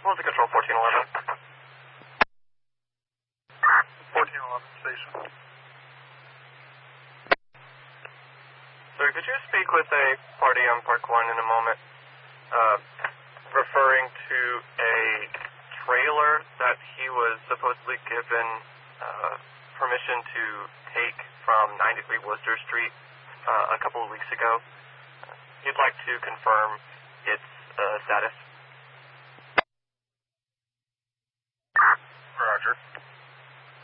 What was the control 1411? 1411 station. Sir, could you speak with a party on Park 1 in a moment? Referring to a trailer that he was supposedly given permission to take from 93 Worcester Street a couple of weeks ago. He'd like to confirm its status.